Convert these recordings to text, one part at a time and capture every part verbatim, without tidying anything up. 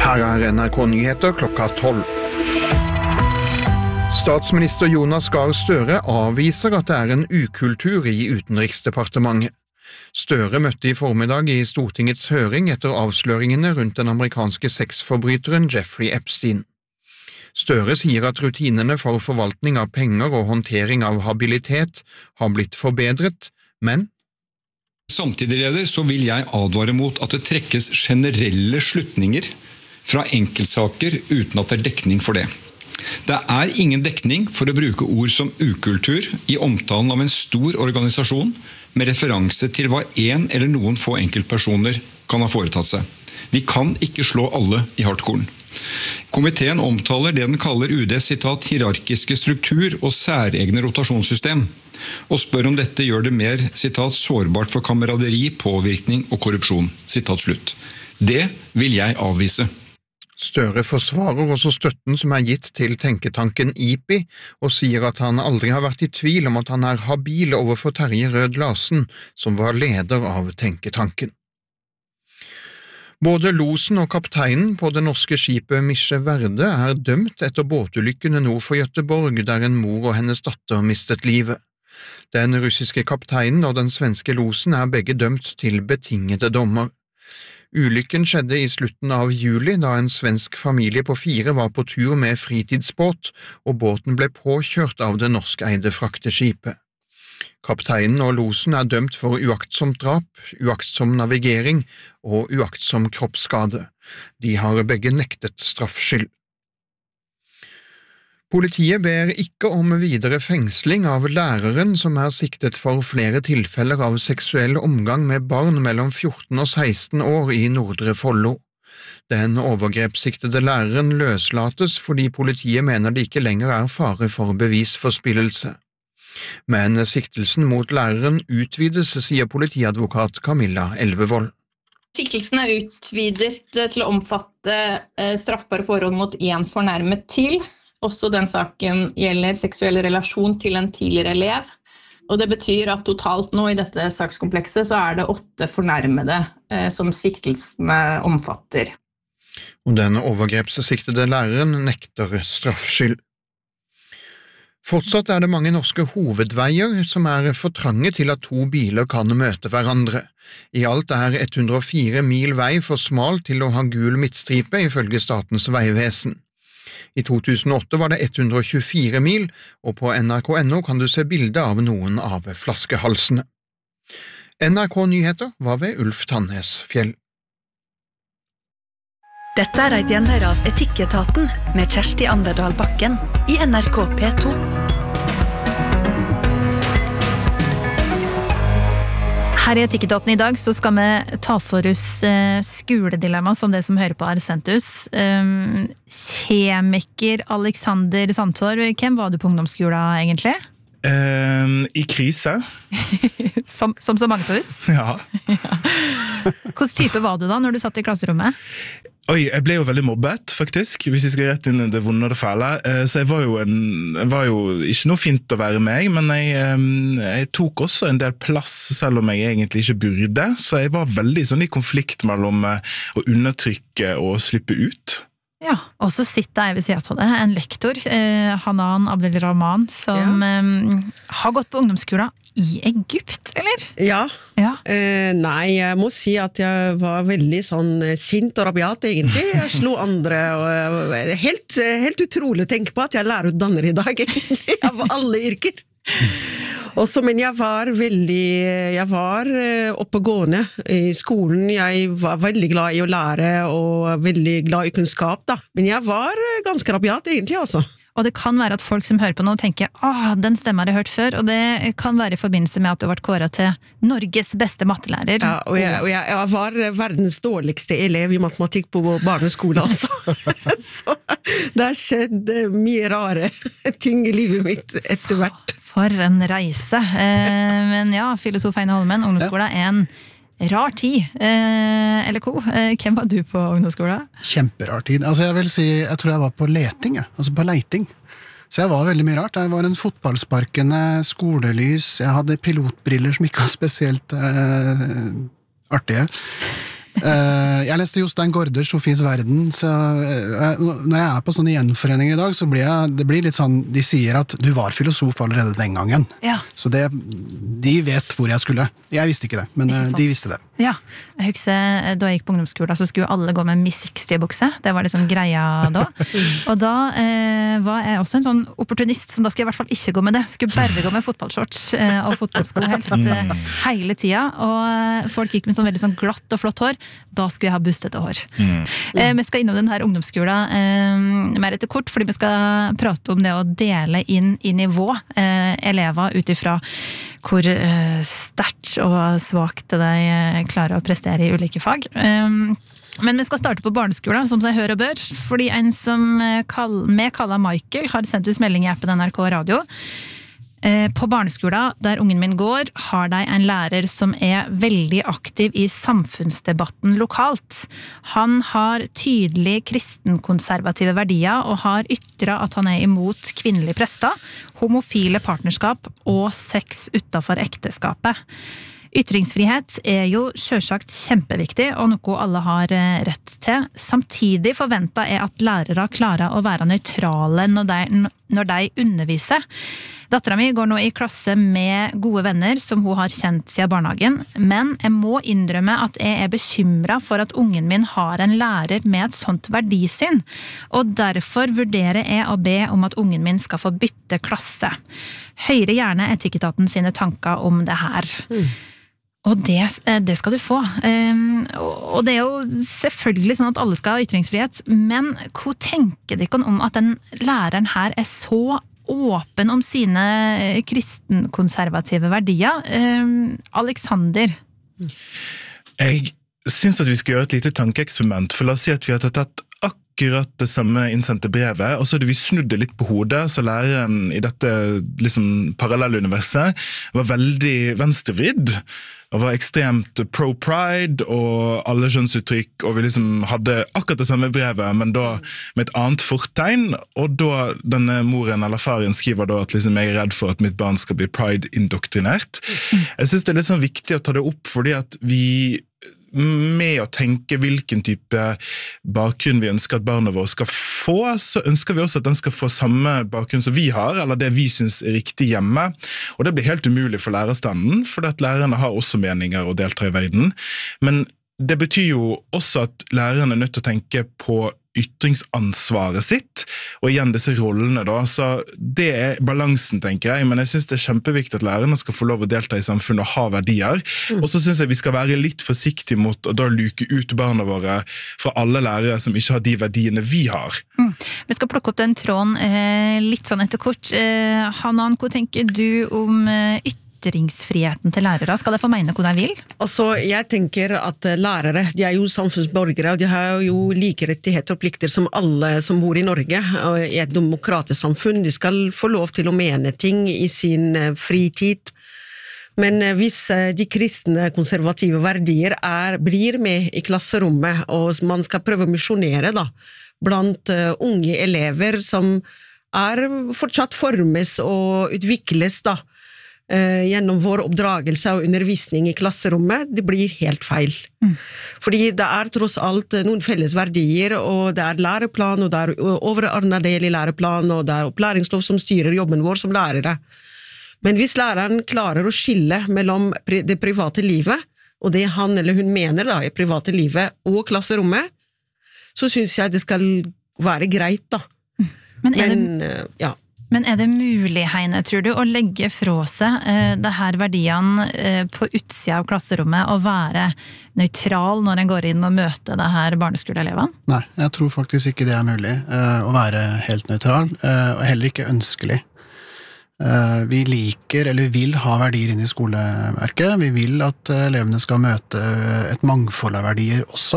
Her er N R K-nyheter klokka tolv. Statsminister Jonas Gahr Støre avviser at det er en ukultur i Utenriksdepartementet. Støre møtte i formiddag i Stortingets høring etter avsløringene rundt den amerikanske sexforbryteren Jeffrey Epstein. Støre sier at rutinene for forvaltning av penger og håndtering av habilitet har blitt forbedret, men Samtidig, leder, så vil jeg advare mot at det trekkes generelle slutninger fra enkeltsaker uten at det er dekning for det. Det er ingen dekning for å bruke ord som ukultur i omtalen av en stor organisasjon med referanse til hva en eller noen få enkeltpersoner kan ha foretatt seg. Vi kan ikke slå alle i hardkorn. Komiteen omtaler det den kaller U D's sitat, hierarkiske struktur og særegne rotasjonssystem, og spør om dette gjør det mer sitat, sårbart for kameraderi, påvirkning og korrupsjon. Sitat slutt. Det vil jeg avvise. Støre forsvarer også støtten som er gitt til tenketanken I P I, og sier at han aldri har vært i tvil om at han er habil overfor Terje Rød Larsen, som var leder av tenketanken. Både losen og kapteinen på det norske skipet Misje Verde er dømt etter båtulykkene nord for Göteborg, der en mor og hennes datter mistet livet. Den russiske kapteinen og den svenske losen er begge dømt til betingede dommer. Ulykken skjedde i slutten av juli, da en svensk familie på fire var på tur med fritidsbåt, og båten ble påkjørt av det norskeide frakteskipet. Kapteinen og losen er dømt for uaktsomt drap, uaktsom navigering og uaktsom kroppsskade. De har begge nektet straffskyld. Politiet ber ikke om videre fengsling av læreren som er siktet for flere tilfeller av seksuell omgang med barn mellom fjorten og seksten år i Nordre Follo. Den overgrepssiktede læreren løslates fordi politiet mener det ikke lenger er fare for bevisforspillelse. Men siktelsen mot læreren utvides, sier politiadvokat Camilla Elvevold. Siktelsen er utvidet til å omfatte straffbare forhold mot en fornærmet til. Også den saken gjelder seksuell relasjon til en tidligere elev. Og det betyr at totalt nå i dette sakskomplekset så er det åtte fornærmede som siktelsene omfatter. Og den overgrepssiktede læreren nekter straffskyld. Fortsatt er det mange norske hovedveier som er for trange til at to biler kan møte hverandre. I alt er ett hundre og fire mil vei for smal til å ha gul midtstripe ifølge Statens vegvesen. I to tusen og åtte var det ett hundre og tjuefire mil, og på N R K punktum N O kan du se bilde av noen av flaskehalsene. N R K-nyheter var ved Ulf Tannes Fjell. Dette er et gjenhør av Etikketaten med Kjersti Anderdal Bakken i N R K P to. Her i Etikketaten i dag så skal vi ta for oss skoledilemma som det som hører på er sendt oss. Kjemiker Alexander Sandtorv, hvem var du på ungdomsskolen egentlig? Uh, I krise. som, som så mange av oss? Ja. Hvordan type var du da når du satt i klasserommet? Oi, jeg ble jo veldig mobbet, faktisk, hvis jeg skal rett inn i det vonde og det fæle. Så jeg var jo, en, jeg var jo ikke noe fint å være meg, men jeg, jeg tok også en del plass, selv om jeg egentlig ikke burde. Så jeg var veldig sånn i konflikt mellom å undertrykke og slippe ut. Ja, og så sitter jeg ved siden av det, en lektor, eh, Hanan Abdelrahman, som ja. eh, har gått på ungdomsskolen i Egypt, eller? Ja, ja. Eh, nei, jeg må si at jeg var veldig sånn sint og rabiat egentlig. Jeg slo andre, og helt, helt utrolig å tenke på at jeg er lærerutdanner i dag, egentlig, av alle yrker. Også, men jeg var veldig, jeg var oppegående i skolen, jeg var veldig glad i å lære og veldig glad i kunnskap da, men jeg var ganske rabiat egentlig altså. Og det kan være at folk som hører på nå tenker, ah, den stemmen har jeg hørt før, og det kan være i forbindelse med at du har vært kåret til Norges beste mattelærer. Ja, og jeg, og jeg, jeg var verdens dårligste elev i matematikk på barneskole også. Så det har skjedd mye rare ting i livet mitt etter hvert. For en reise. Eh, men ja, filosof Heine Holmen, ungdomsskolen er en rar tid. Eh, eller ko, eh, hvem var du på ungdomsskolen? Kjemperar tid. Altså jeg vil si, jeg tror jeg var på leting, jeg. Altså på leiting. Så jeg var veldig mye rart. Jeg var en fotballsparkende skolelys, jeg hadde pilotbriller som ikke var spesielt eh, artige. Uh, jeg leste Jostein Gaarder, Sofies verden, så uh, når jeg er på sånne gjenforeninger i dag, så blir jeg, det blir litt sånn, de sier at du var filosof allerede den gangen. Ja. Så det, de vet hvor jeg skulle. Jeg visste ikke det, men uh, de visste det. Ja, jeg husker da jeg gikk på ungdomsskolen, så skulle alle gå med Miss sixty-bukse. Det var liksom greia da. Og da eh, var jeg også en sånn opportunist, som da skulle jeg i hvert fall ikke gå med det. Skulle bare gå med fotballshorts eh, og fotballsko helst eh, hele tida. Og folk gikk med sånn veldig sånn glatt og flott hår. Da skulle jeg ha bustete hår. Mm. Eh, vi skal innom den her ungdomsskolen eh, mer etter kort, fordi vi skal prate om det å dele inn i nivå eh, elever ut ifra hvor eh, sterkt og svagt de klarer å prestere i ulike fag. Um, men vi skal starte på barneskolen, som seg hør og bør, fordi en som kall, med kaller Michael har sendt ut melding i appen N R K Radio. Uh, på barneskolen, der ungen min går, har de en lærer som er veldig aktiv i samfunnsdebatten lokalt. Han har tydelig kristenkonservative verdier og har ytret at han er imot kvinnelige prester, homofile partnerskap og sex utenfor ekteskapet. Ytringsfrihet er jo selvsagt kjempeviktig, og noe alle har rett til. Samtidig forventer jeg at lærere klarer å være nøytrale når de, når de underviser. Datteren min går nå i klasse med gode venner som hun har kjent siden barnehagen, men jeg må innrømme at jeg er bekymret for at ungen min har en lærer med et sånt verdisyn, og derfor vurderer jeg å be om at ungen min skal få bytte klasse. Høyre gjerne Etikketaten sine tanker om det her. Mm. Og det, det skal du få. Og det er jo selvfølgelig sånn at alle skal ha ytringsfrihet, men hva tenker dere om at den læreren her er så åpen om sine kristenkonservative verdier? Alexander? Jeg synes at vi skal gjøre et lite tankeeksperiment, for la oss si at vi har tatt akkurat det samme innsendte brevet, og så hadde vi snudd det litt på hodet, så læreren i dette liksom, parallelluniverset var veldig venstrevridd, og var ekstremt pro-pride og alle skjønnsuttrykk, og vi liksom hadde akkurat det samme brevet, men da med et annet fortegn, og da denne moren eller faren skriver da at liksom, jeg er redd for at mitt barn skal bli pride-indoktrinert. Jeg synes det er litt sånn viktig å ta det opp, fordi at vi med å tenke hvilken type bakgrunn vi ønsker at barna våre skal få, så ønsker vi også at den skal få samme bakgrunn som vi har, eller det vi synes er riktig hjemme. Og det blir helt umulig for lærerstanden, for at lærerne har også meninger og deltar i verden. Men det betyr jo også at lærerne er nødt til å tenke på ytringsansvaret sitt, og igjen disse rollene da, så det er balansen, tenker jeg, men jeg synes det er kjempeviktig at lærerne skal få lov å delta i samfunnet og ha verdier, mm. og så synes jeg vi skal være litt forsiktige mot å da luke ut barna våre fra alle lærere som ikke har de verdiene vi har. Mm. Vi skal plukke opp den tråden eh, litt sånn etter kort. Eh, Hanan, hva tenker du om eh, ytring? Ytringsfriheten til lærere? Skal de få mene hva de vil? Altså, jeg tenker at lærere, de er jo samfunnsborgere, og de har jo like rettigheter og plikter som alle som bor i Norge, og i et demokratisk samfunn. De skal få lov til å mene ting i sin fritid. Men hvis de kristne konservative verdier er, blir med i klasserommet, og man skal prøve å misjonere da, blant unge elever som er fortsatt formes og utvikles da, Uh, gjennom vår oppdragelse og undervisning i klasserommet, det blir helt feil. Mm. Fordi det er tross alt noen felles verdier, og det er læreplan, og det er overordnet del i læreplan, og det er opplæringslov som styrer jobben vår som lærere. Men hvis læreren klarer å skille mellom det private livet, og det han eller hun mener da, i private livet og klasserommet, så synes jeg det skal være greit da. Men er det... Men, uh, ja. Men er det mulig, Heine, tror du, å legge fra seg eh, det her verdiene eh, på utsida av klasserommet og være nøytral når en går inn og møter det her barneskoleelevene? Nei, jeg tror faktisk ikke det er mulig eh, å være helt nøytral, eh, og heller ikke ønskelig. Eh, vi liker, eller vil ha verdier inn i skoleverket. Vi vil at elevene skal møte et mangfold av verdier også.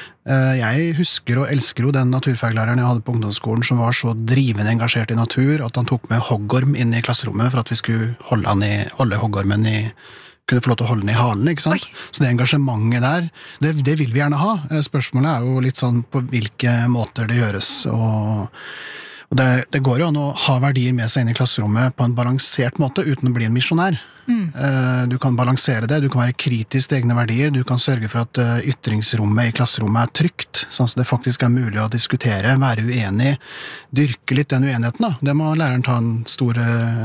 Jeg husker og elsker jo den naturfaglæreren jeg hadde på ungdomsskolen som var så drivende engasjert i natur at han tok med hoggorm inn i klasserommet for at vi skulle holde, han i, holde hoggormen i, kunne få lov til å holde den i halen, ikke sant? Oi. Så det engasjementet der, det, det vil vi gjerne ha. Spørsmålet er jo litt sånn på hvilke måter det gjøres, og, og det, det går jo an å ha verdier med seg inn i klasserommet på en balansert måte uten å bli en misjonær. Mm. Du kan balansere det, du kan være kritisk til egne verdier, du kan sørge for at ytringsrommet i klasserommet er trygt, sånn at det faktisk er mulig å diskutere, være uenig, dyrke litt den uenigheten. Da. Det må læreren ta en stor,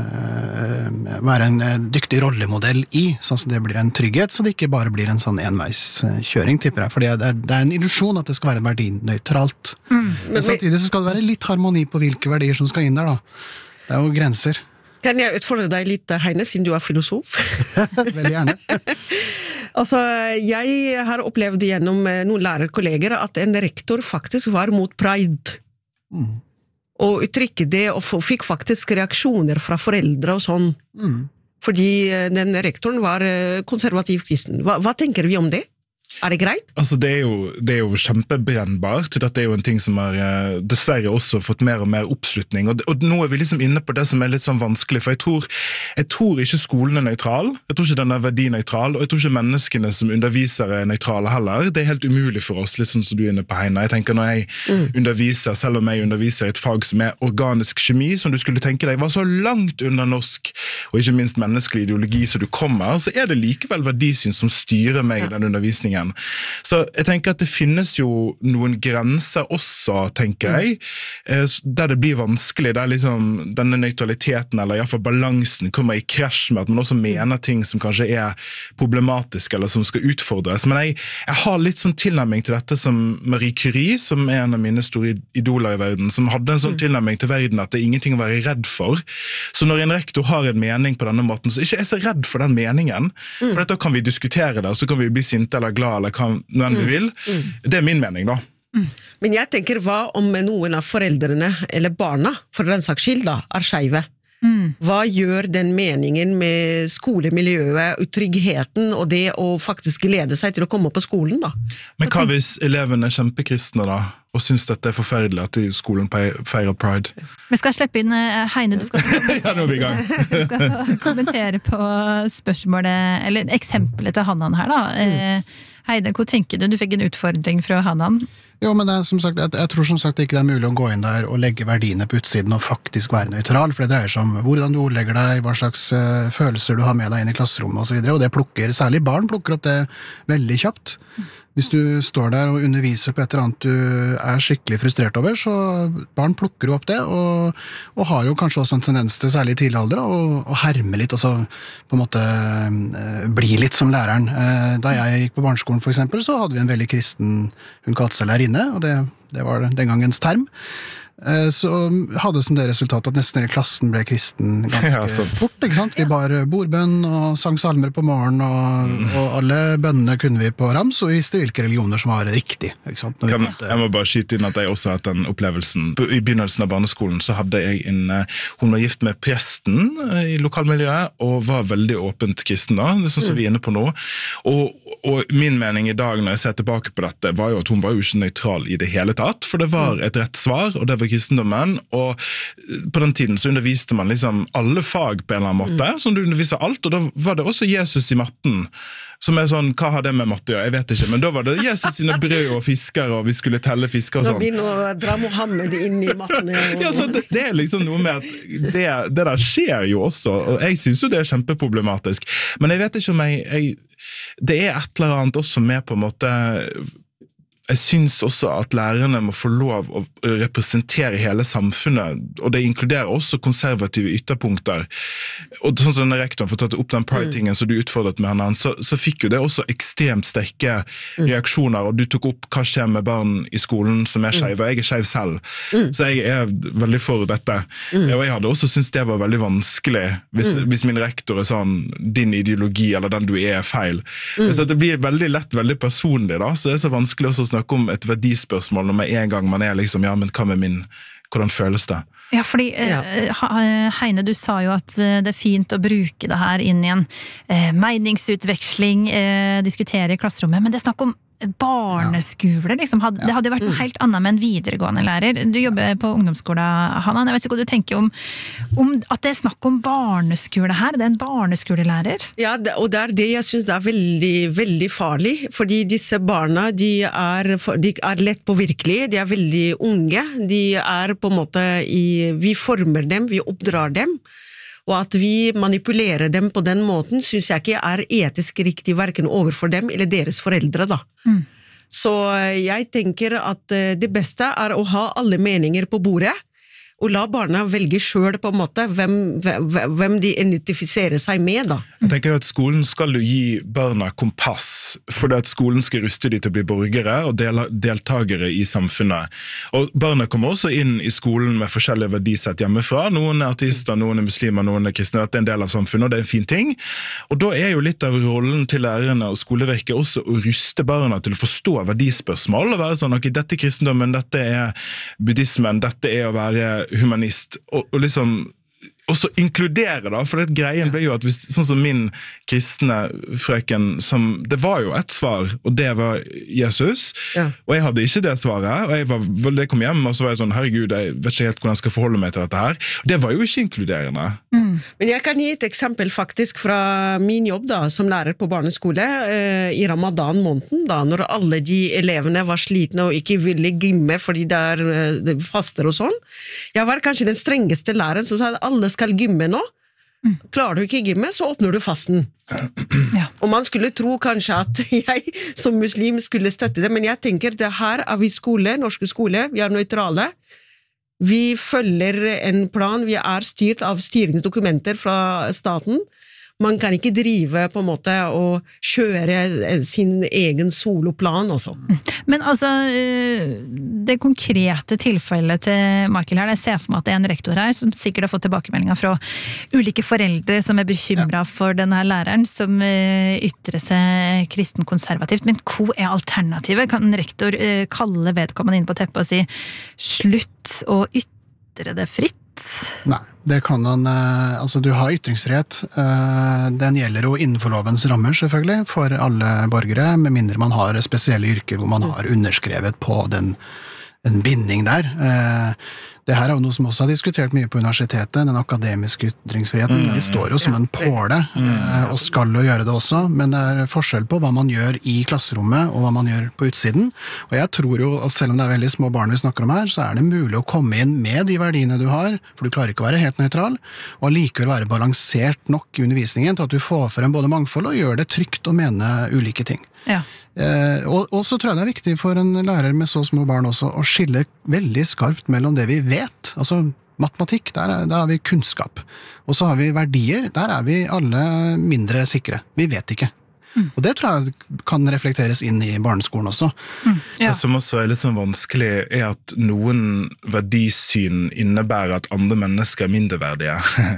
være en dyktig rollemodell i, sånn at det blir en trygghet, så det ikke bare blir en sånn enveiskjøring, tipper jeg. For det er, det er en illusjon at det skal være verdinøytralt. Mm. Men samtidig så skal det være litt harmoni på hvilke verdier som skal inn der, da. Det er jo grenser. Kan jeg utfordre deg litt, Heine, siden du er filosof? Veldig gjerne. Altså, jeg har opplevd gjennom noen lærerkolleger at en rektor faktisk var mot pride. Mm. Og uttrykket det, og fikk faktisk reaksjoner fra foreldre og sånn. Mm. Fordi den rektoren var konservativ kristen. Hva, hva tenker vi om det? Er det greit? Altså det er jo, det er jo kjempebrennbart. Dette er jo en ting som har dessverre også fått mer og mer oppslutning. Og, og nå er vi liksom inne på det som er litt sånn vanskelig, for jeg tror, jeg tror ikke skolen er nøytral, jeg tror ikke den er verdinøytral, og jeg tror ikke menneskene som underviser er nøytrale heller. Det er helt umulig for oss, litt sånn som du er inne på, Heine. Jeg tenker når jeg mm. underviser, selv om jeg underviser i et fag som er organisk kjemi, som du skulle tenke deg var så langt under norsk, og ikke minst menneskelig ideologi som du kommer, så er det likevel verdisyn som styrer meg i den undervisningen. Så jeg tenker at det finnes jo noen grenser også, tenker jeg, der det blir vanskelig, der liksom denne nøytraliteten, eller i hvert fall balansen, kommer i krasj med at man også mener ting som kanskje er problematiske, eller som skal utfordres. Men jeg, jeg har litt sånn tilnærming til dette som Marie Curie, som er en av mine store idoler i verden, som hadde en sånn tilnærming til verden at det er ingenting å være redd for. Så når en rektor har en mening på denne måten, så ikke er jeg så redd for den meningen, for da kan vi diskutere det, og så kan vi bli sinte eller glad eller hva noe enn vi vil. Mm. Mm. Det er min mening da. Mm. Men jeg tenker, hva om noen av foreldrene, eller barna, for den saks skyld da, er skeive? Mm. Hva gjør den meningen med skolemiljøet, utryggheten, og det å faktisk glede seg til å komme på skolen da? Men hva hvis elevene er kjempekristne da, og synes at det er forferdelig at skolen feirer Pride? Vi skal slippe inn Heine, du skal, ja, nå er vi i gang. Du skal kommentere på spørsmålet, eller eksempelet til Hannan her da. Mm. Heide, hva tenker du? Du fikk en utfordring fra Hannan. Jo, men det er, som sagt, jeg, jeg tror som sagt ikke det er mulig å gå inn der og legge verdiene på utsiden og faktisk være nøytral, for det dreier seg om hvordan du ordlegger deg, hva slags uh, følelser du har med deg inn i klasserommet og så videre, og det plukker, særlig barn plukker opp det veldig kjapt. Hvis du står der og underviser på et eller annet du er skikkelig frustrert over, så barn plukker opp det, og, og har jo kanskje også en tendens til, særlig i tidlig alder, å, å herme litt, og så på en måte uh, bli litt som læreren. Uh, da jeg gikk på barneskolen for eksempel, så hadde vi en veldig kristen, hun kalte seg lærerinne, og det, det var den gangens term. Så hadde som det resultat at nesten hele klassen ble kristen ganske ja, fort, ikke sant? Vi bar bordbønn og sang salmer på morgen, og, mm. og alle bønnene kunne vi på rams, og vi visste hvilke religioner som var riktig, ikke sant? Kan, jeg må bare skyte inn at jeg også har hatt den opplevelsen. I begynnelsen av barneskolen så hadde jeg en, hun var gift med presten i lokalmiljøet, og var veldig åpent kristen da, det er sånn som vi er inne på nå. Og, og min mening i dag når jeg ser tilbake på dette, var jo at hun var jo ikke nøytral i det hele tatt, for det var et rett svar, og det var kristendommen, og på den tiden så underviste man liksom alle fag på en eller annen måte, mm. som du underviser alt, og da var det også Jesus i matten, som er sånn, hva har det med matte å gjøre? Jeg vet ikke, men da var det Jesus sine brød og fisker, og vi skulle telle fisker og sånn. Nå begynner å dra Mohammed inn i matten. Og... ja, så det, det er liksom noe med at det, det der skjer jo også, og jeg synes jo det er kjempeproblematisk, men jeg vet ikke om jeg, jeg det er et eller annet også med på en måte Jeg synes også at lærerne må få lov å representere hele samfunnet, og det inkluderer også konservative ytterpunkter. Og sånn som denne rektoren for å ta opp den pride-tingen som du utfordret med henne, så, så fikk jo det også ekstremt sterke reaksjoner, og du tok opp hva skjer med barn i skolen som er skeive, og jeg er skeiv selv. Så jeg er veldig for dette. Og jeg hadde også syntes det var veldig vanskelig hvis, hvis min rektor er sånn, din ideologi eller den du er er feil. Så det blir veldig lett, veldig personlig da, så det er så vanskelig også å snakke om et verdispørsmål når med en gang man er liksom, ja, men hva med min, hvordan føles det? Ja, fordi ja. Heine, du sa jo at det er fint å bruke det her inn i en eh, meningsutveksling, eh, diskutere i klasserommet, men det er snakk om barneskole, liksom. Det hadde jo vært noe helt annet med en videregående lærer. Du jobber på ungdomsskolen, Hanna. Jeg vet ikke hva du tenker om, om at det er snakk om barneskole her. Det er en barneskolelærer. Ja, og det er det jeg synes det er veldig, veldig farlig, fordi disse barna, de er, de er lett påvirkelige, de er veldig unge, de er på en måte i, vi former dem, vi oppdrar dem, Og at vi manipulerer dem på den måten, synes jeg ikke er etisk riktig hverken overfor dem eller deres foreldre da. Mm. Så jeg tenker at det beste er å ha alle meninger på bordet, og la barna velge selv på en måte hvem, hvem de identifiserer seg med da. Jeg tenker at skolen skal jo gi barna kompass, for at skolen skal ruste de til å bli borgere og del deltagere i samfunnet. Og barna kommer også inn i skolen med forskjellige verdisett hjemmefra. Noen er artister, noen er muslimer, noen er kristne. Det er en del av samfunnet, og det er en fin ting. Og da er jo litt av rollen til lærerne og skoleverket også å ruste barna til å forstå verdispørsmål, og være sånn, ok, dette er kristendommen, dette er buddhismen, dette er å være humanist, og, og liksom også inkludere da, for det greien ble jo at hvis, sånn som min kristne frøken, som, det var jo et svar, og det var Jesus, ja. Og jeg hadde ikke det svaret, og jeg var, det kom hjem, og så var jeg sånn, herregud, jeg vet ikke helt hvordan jeg skal forholde meg til dette her. Det var jo ikke inkluderende. Mm. Men jeg kan gi et eksempel faktisk fra min jobb da, som lærer på barneskole, eh, i Ramadan-måneden da, når alle de elevene var slitne og ikke ville gymme fordi det er eh, faster og sånn. Jeg var kanskje den strengeste læreren som sa at alle skal gymme nå. Mm. Klarer du ikke gymme, så åpner du fasten. Ja. Og man skulle tro kanskje at jeg som muslim skulle støtte det, men jeg tenker det her er vi skole, norske skole, vi er nøytrale. Vi følger en plan, vi er styrt av styringsdokumenter fra staten. Man kan ikke drive på en måte og kjøre sin egen soloplan også. Men altså, det konkrete tilfellet til Michael her, jeg ser for meg at det er en rektor her som sikkert har fått tilbakemeldinger fra ulike foreldre som er bekymret ja. For denne læreren som ytrer seg kristen konservativt. Men hva er alternativet? Kan en rektor kalle vedkommende inn på teppet og si slutt å ytre det fritt? Nei, det kan han, altså du har ytringsfrihet, den gjelder jo innenfor lovens rammer selvfølgelig, for alle borgere, med mindre man har spesielle yrker hvor man har underskrevet på den, en binding der. Det her er jo noe som også har diskutert mye på universitetet, den akademiske ytringsfriheten, det står jo som en påle, og skal jo gjøre det også, men det er forskjell på hva man gjør i klasserommet, og hva man gjør på utsiden, og jeg tror jo at selv om det er veldig små barn vi snakker om her, så er det mulig å komme inn med de verdiene du har, for du klarer ikke å være helt nøytral, og likevel være balansert nok i undervisningen til at du får frem både mangfold og gjør det trygt å mene ulike ting. Ja. Eh, og, og så tror jeg det er viktig for en lærer med så små barn også å skille veldig skarpt mellom det vi vet, altså matematikk, der er, der har vi kunnskap, og så har vi verdier, der er vi alle mindre sikre, vi vet ikke. Mm. Og det tror jeg kan reflekteres inn i barneskolen også. Mm, ja. Det som også er litt sånn vanskelig er at noen verdisyn innebærer at andre mennesker er mindreverdige.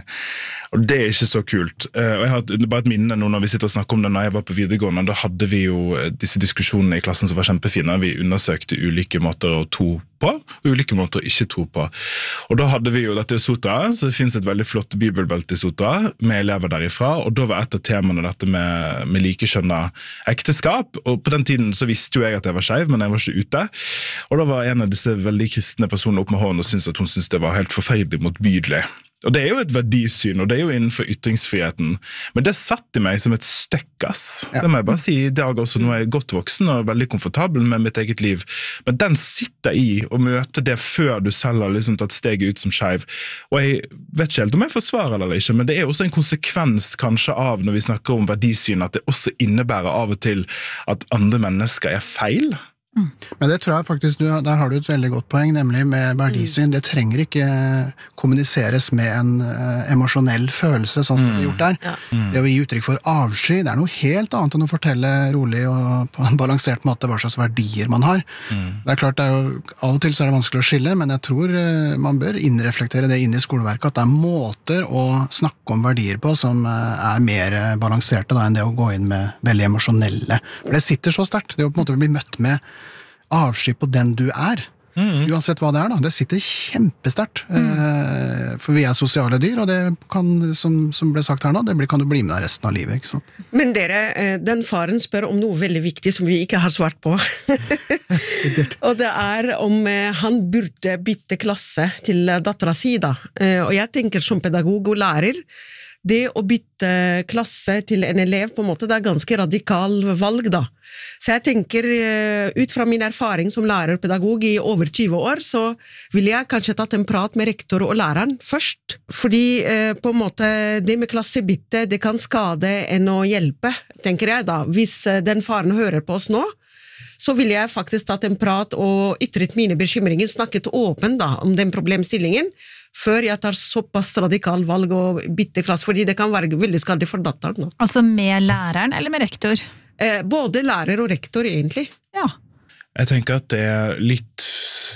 Og det er ikke så kult. Og jeg har bare et minne nå når vi sitter og snakker om det når jeg var på videregående, da hadde vi jo disse diskusjonene i klassen som var kjempefine. Vi undersøkte ulike måter å tro på, og ulike måter å ikke tro på. Og da hadde vi jo dette i Sotra, så det finnes et veldig flott bibelbelte i Sotra, med elever derifra, og da var et av temaene dette med, med likekjønna ekteskap, og på den tiden så visste jo jeg at jeg var skeiv, men jeg var ikke ute. Og da var en av disse veldig kristne personene opp med hånden og syntes at hun syntes det var helt forferdelig motbydelig. Og det er jo et verdisyn, og det er jo innenfor ytringsfriheten. Men det satt i meg som et støkkas. Ja. Det må jeg bare si i dag også, nå er jeg godt voksen og veldig komfortabel med mitt eget liv. Men den sitter i å møte det før du selv har liksom tatt steget ut som skeiv. Og jeg vet ikke helt om jeg forsvarer det eller ikke, men det er også en konsekvens kanskje av når vi snakker om verdisyn, at det også innebærer av og til at andre mennesker er feil. Mm. Men det tror jeg faktisk, du, der har du et veldig godt poeng, nemlig med verdisyn. Det trenger ikke kommuniseres med en uh, emosjonell følelse, sånn som mm. vi har gjort der. Ja. Mm. Det å gi uttrykk for avsky, det er noe helt annet enn å fortelle rolig og på en balansert måte hva slags verdier man har. Mm. Det er klart, det er jo, av og til så er det vanskelig å skille, men jeg tror uh, man bør innreflektere det inn i skoleverket, at det er måter å snakke om verdier på som uh, er mer balanserte da, enn det å gå inn med veldig emosjonelle. For det sitter så sterkt, det å på en måte bli møtt med avsky på den du er. Mm. Uansett hva det er da, det sitter kjempesterkt. Mm. Eh, for vi er sosiale dyr, og det kan, som, som ble sagt her nå, det kan du bli med deg resten av livet, ikke sant? Men dere, den faren spør om noe veldig viktig som vi ikke har svart på. Og det er om han burde bytte klasse til datteren si da. Og jeg tenker som pedagog og lærer, det å bytte klasse til en elev på en måte, det er ganske radikal valg da. Så jeg tenker, ut fra min erfaring som lærer og pedagog i over tjue år, så vil jeg kanskje tatt en prat med rektor og læreren først. Fordi på en måte, det med klassebytte, det kan skade enn å hjelpe, tenker jeg da. Hvis den faren hører på oss nå, så vil jeg faktisk tatt en prat og ytret mine bekymringer, snakket åpen da, om den problemstillingen, før jeg tar såpass radikal valg og bytte klasse, fordi det kan være veldig skadelig for datteren. Da. Altså med læreren eller med rektor? Eh, både lærer og rektor, egentlig. Ja. Jeg tenker at det er litt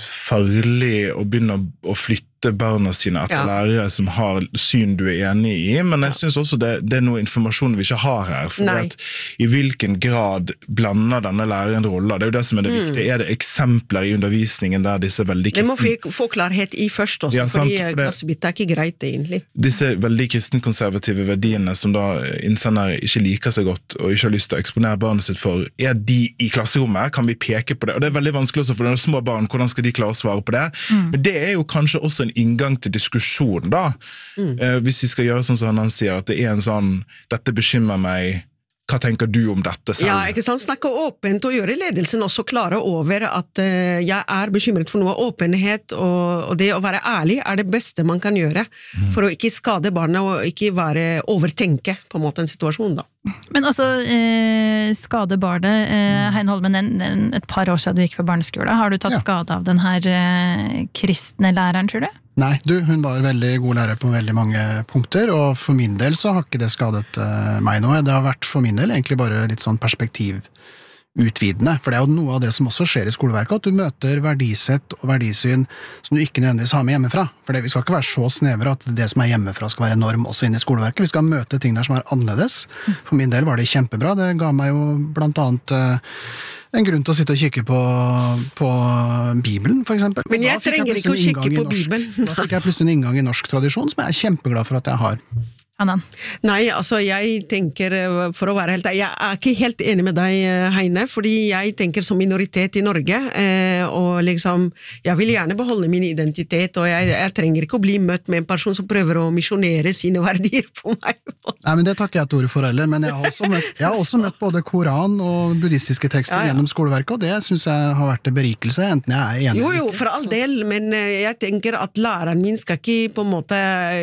farlig å begynne å flytte barna sine etter ja. lærere som har syn du er enig i, men jeg ja. synes også det, det er noe informasjon vi ikke har her, for at i hvilken grad blander denne læreren roller, det er jo det som er det mm. viktige. Er det eksempler i undervisningen der disse veldig kristne... Det må få klarhet i først også, ja, fordi for klassebytte er ikke greit egentlig. Disse veldig kristenkonservative verdiene som da innsender ikke liker så godt og ikke har lyst til å eksponere barnet sitt for, er de i klasserommet? Kan vi peke på det? Og det er veldig vanskelig også for de små barn, hvordan skal de klare å svare på det? Mm. Men det er jo kanskje også en inngang til diskusjon da, mm. eh, hvis vi skal gjøre sånn som han sier, at det er en sånn, dette bekymrer meg, hva tenker du om dette selv? Ja, ikke sant, snakke åpent og gjøre ledelsen også klare over at uh, jeg er bekymret for noe åpenhet, og, og det å være ærlig er det beste man kan gjøre, mm. for å ikke skade barnet og ikke være overtenke på en måte en situasjon da. Men altså, eh, skade barnet, eh, Heine Holmen, en, en, et par år siden du gikk på barneskole, har du tatt ja. skade av den her eh, kristne læreren, tror du? Nei, du, hun var veldig god lærer på veldig mange punkter, og for min del så har ikke det skadet uh, meg noe. Det har vært for min del egentlig bare litt sånn perspektivutvidende, for det er jo noe av det som også skjer i skoleverket, at du møter verdisett og verdisyn som du ikke nødvendigvis har med hjemmefra. For det, vi skal ikke være så snevre at det som er hjemmefra skal være norm også inn i skoleverket. Vi skal møte ting der som er annerledes. For min del var det kjempebra. Det ga meg jo blant annet... Uh, en grunn til å sitte og kikke på, på Bibelen, for eksempel. Men jeg trenger jeg ikke å kikke på Bibelen. Da fikk jeg plutselig en inngang i norsk tradisjon, som jeg er kjempeglad for at jeg har. Annan. Nei, altså jeg tenker, for å være helt jeg er ikke helt enig med deg, Heine, fordi jeg tenker som minoritet i Norge, eh, og liksom, jeg vil gjerne beholde min identitet, og jeg, jeg trenger ikke å bli møtt med en person som prøver å misjonere sine verdier på meg. Nei, men det takker jeg til ordet for heller, men jeg har også møtt, jeg har også møtt både Koran og buddhistiske tekster ja, ja. gjennom skoleverket, og det synes jeg har vært en berikelse, enten jeg er enig. Jo, jo, for all del, men jeg tenker at læreren min skal ikke på en måte,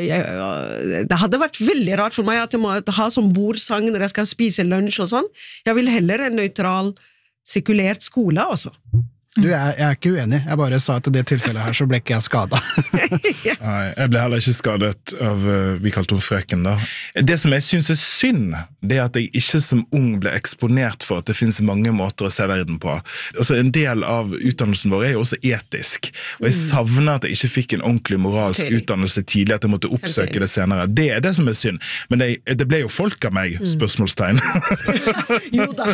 jeg, det hadde vært veldig rart for meg at jeg må ha som bordsang når jeg skal spise lunsj og sånn. Jeg vil heller en nøytral, sekulert skole også. Du, jeg, jeg er ikke uenig. Jeg bare sa at i det tilfellet her så ble ikke jeg skadet. Nei, jeg ble heller ikke skadet av, vi kalte henne frøken da. Det som jeg synes er synd, det er at jeg ikke som ung ble eksponert for at det finnes mange måter å se verden på. Altså, en del av utdannelsen vår er jo også etisk, og jeg savner at jeg ikke fikk en ordentlig moralsk utdannelse tidlig, at jeg måtte oppsøke det senere. Det er det som er synd. Men det, det ble jo folk av meg, spørsmålstegn. Jo da.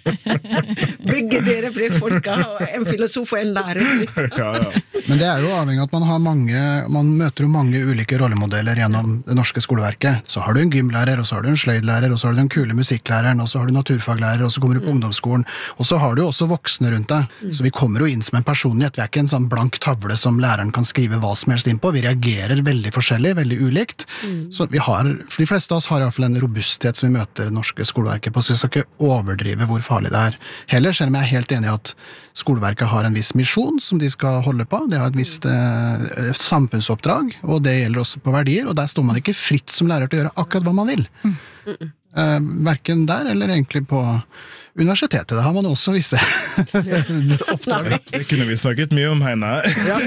Begge dere ble folk av en filosof og en lærer. Liksom. Ja, ja. Men det er jo avhengig av at man har mange, man møter jo mange ulike rollemodeller gjennom det norske skoleverket. Så har du en gymlærer, og så har du en sløydlærer, og så har du den kule musikklæreren, og så har du naturfaglærer, og så kommer du på ungdomsskolen, og så har du også voksne rundt deg. Så vi kommer jo inn som en personlighet. Vi er ikke en sånn blank tavle som læreren kan skrive hva som helst inn på. Vi reagerer veldig forskjellig, veldig ulikt. Så vi har, for de fleste av oss har i hvert fall en robusthet som vi møter det norske skoleverket på, så vi skal ikke overdrive hvor farlig det er. Heller, selv om jeg er helt enig i at skoleverket har en viss misjon som de skal holde på. Det har et visst eh, samfunnsoppdrag, og det gjelder også på verdier, og der står man ikke fritt som lærer til å gjøre akkurat hva man vil. Mm. Eh, hverken der, eller egentlig på universitetet. Det har man også visse oppdrag. Det kunne vi snakket mye om, Heine. Ja,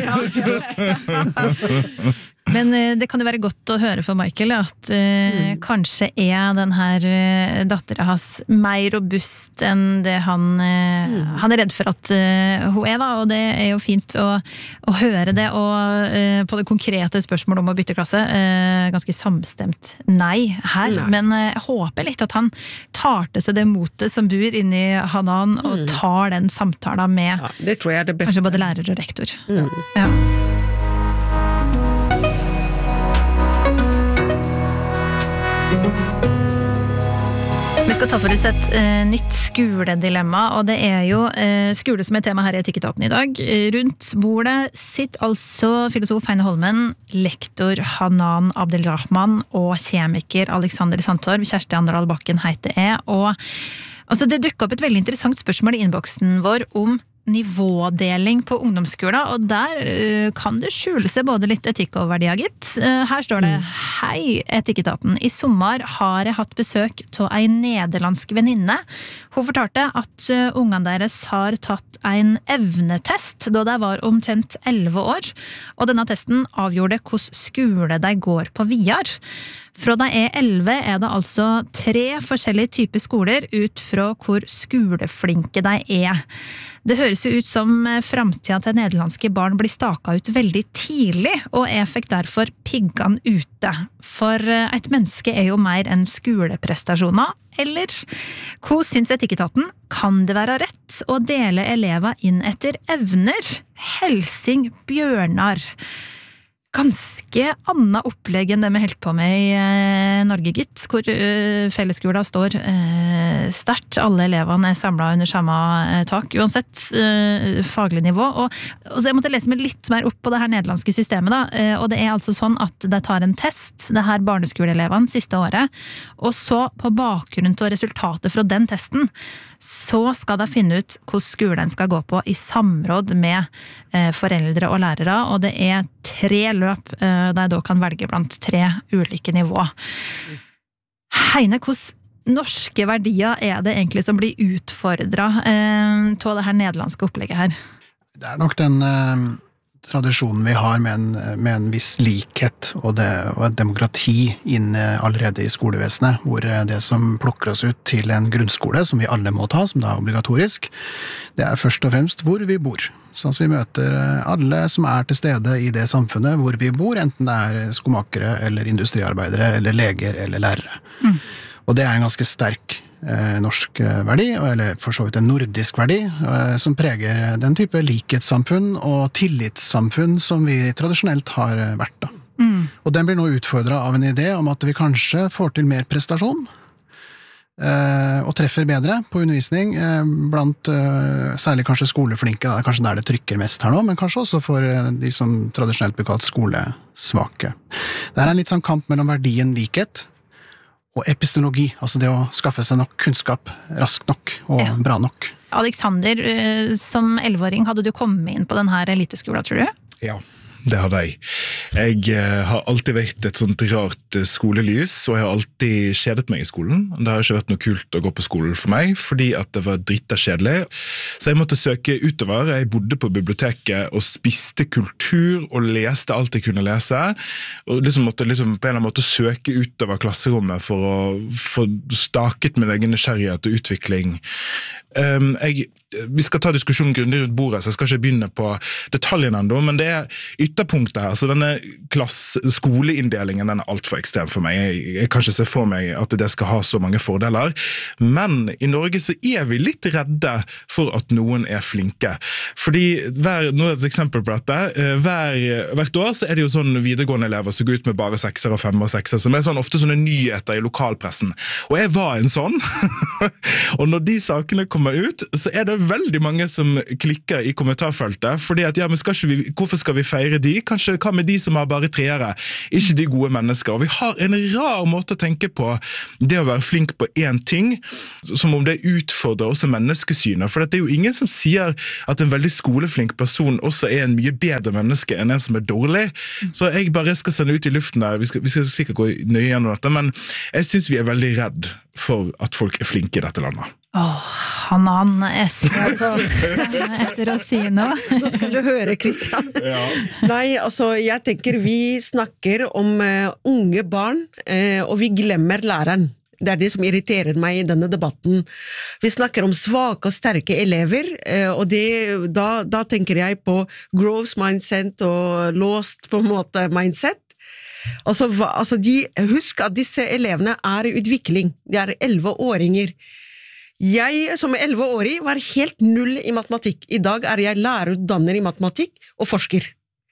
ja. Men det kan jo være godt å høre for Michael at eh, mm. kanskje er den her eh, datteren hans mer robust enn det han, eh, mm. han er redd for at eh, hun er da, og det er jo fint å, å høre det, og eh, på det konkrete spørsmålet om å bytte klasse, eh, ganske samstemt nei her, nei. Men eh, jeg håper litt at han tar til seg det motet som bor inni Hanan, mm. og tar den samtalen med ja, det tror jeg er det beste. Kanskje både lærer og rektor. Mm. Ja. Vi skal ta for oss et uh, nytt skoledilemma, og det er jo eh, skole som er tema her i Etikketaten i dag. Rundt bordet sitter altså filosof Heine Holmen, lektor Hanan Abdelrahman og kjemiker Alexander Sandtorp. Kjersti Anderdal Bakken heter jeg, og altså, det dukker opp et veldig interessant spørsmål i innboksen vår om nivådeling på ungdomsskolen, og der uh, kan det skjule seg både litt etikk og verdier, gitt. Uh, her står det, mm. Hei, Etikketaten. I sommer har jeg hatt besøk til en nederlandsk venninne. Hun fortalte at uh, ungene deres har tatt en evnetest da de var omtrent elleve år, og denne testen avgjorde hvordan skole de går på videre. Fra de er elleve er det altså tre forskjellige typer skoler ut fra hvor skoleflinke de er. Det høres jo ut som fremtiden til nederlandske barn blir staket ut veldig tidlig, og jeg fikk derfor piggene ute. For et menneske er jo mer enn skoleprestasjoner, eller? Hva synes Etikketaten? Kan det være rett å dele elever inn etter evner? Helsing Bjørnar. Ganske annet opplegg enn det vi holdt på med i eh, Norge, gitt, hvor eh, fellesskolen står eh, sterkt. Alle elevene er samlet under samme eh, tak, uansett eh, faglig nivå. Og, og så jeg måtte lese meg litt mer opp på det her nederlandske systemet, da. Eh, og det er altså sånn at de tar en test, det her barneskoleelevene, siste året, og så på bakgrunn av resultatet fra den testen, så skal de finne ut hvordan skolen skal gå på i samråd med eh, foreldre og lærere, og det er tre løp eh, der de da kan velge blant tre ulike nivå. Heine, hvordan norske verdier er det egentlig som blir utfordret eh, til det her nederlandske opplegget her? Det er nok den eh, tradisjonen vi har med en, med en viss likhet og, det, og et demokrati inne allerede i skolevesenet, hvor det som plukker oss ut til en grunnskole, som vi alle må ta, som da er obligatorisk, det er først og fremst hvor vi bor. Sånn at vi møter alle som er til stede i det samfunnet hvor vi bor, enten det er skomakere eller industriarbeidere eller leger eller lærere. Mm. Og det er en ganske sterk eh, norsk verdi, eller for så vidt en nordisk verdi, eh, som preger den type likhetssamfunn og tillitssamfunn som vi tradisjonelt har vært da. Mm. Og den blir nå utfordret av en idé om at vi kanskje får til mer prestasjon, eh, og treffer bedre på undervisning, eh, blant eh, særlig kanskje skoleflinke, det er kanskje der det trykker mest her nå, men kanskje også for eh, de som tradisjonelt blir kalt skolesvake. Det er en litt sånn kamp mellom verdien likhet, og epistemologi, altså det å skaffe seg nok kunnskap raskt nok og ja. Bra nok. Alexander, som elleveåring, hadde du kommet inn på denne eliteskolen, tror du? Ja, det hadde jeg. Jeg uh, har alltid vært et sånt rart uh, skolelys, og jeg har alltid kjedet meg i skolen. Det har ikke vært noe kult å gå på skolen for meg, fordi at det var dritta kjedelig. Så jeg måtte søke utover. Jeg bodde på biblioteket og spiste kultur og leste alt jeg kunne lese, og liksom måtte liksom på en eller annen måte søke utover klasserommet for å få staket min egen nysgjerrighet og utvikling. Um, jeg Vi skal ta diskusjonen grundig rundt bordet, så jeg skal ikke begynne på detaljene enda, men det er ytterpunktet her. Så denne klass, skoleinndelingen, den er alt for ekstrem for meg. Jeg, jeg kan ikke se for meg at det skal ha så mange fordeler. Men i Norge så er vi litt redde for at noen er flinke. Fordi, hver, nå er det et eksempel på dette, hver, hvert år så er det jo sånn videregående elever som går ut med bare sekser og femmer og sekser, som er sånn, ofte sånne nyheter i lokalpressen. Og jeg var en sånn. Og når de sakene kommer ut, så er det veldig mange som klikker i kommentarfeltet, fordi at, ja, men skal ikke vi, hvorfor skal vi feire de? Kanskje, hva med de som har bare treere? Ikke de gode mennesker. Og vi har en rar måte å tenke på det å være flink på en ting, som om det utfordrer også menneskesynet, for det er jo ingen som sier at en veldig skoleflink person også er en mye bedre menneske enn en som er dårlig. Så jeg bare skal sende ut i luften der, vi skal, vi skal sikkert gå nøye gjennom dette, men jeg synes vi er veldig redd for at folk er flinke i dette landet. Åh, Hanan, jeg skal så etter å si noe. Nå skal du høre, Kristian. Ja. Nei, altså, jeg tenker vi snakker om uh, unge barn, uh, og vi glemmer læreren. Det er det som irriterer meg i denne debatten. Vi snakker om svake og sterke elever, uh, og det, da, da tenker jeg på growth mindset og lost på en måte mindset. Altså, hva, altså de, husk at disse elevene er i utvikling. De er elleve-åringer. Jeg som elleve-årig var helt null i matematikk. I dag er jeg lærerutdanner i matematikk og forsker.